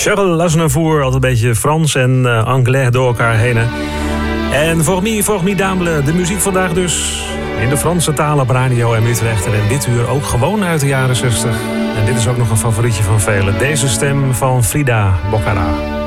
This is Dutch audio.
Charles Aznavour, altijd een beetje Frans en Anglais door elkaar heen. En formidable, de muziek vandaag dus in de Franse taal op Radio en Utrecht. En dit uur ook gewoon uit de jaren 60. En dit is ook nog een favorietje van velen. Deze stem van Frida Boccara.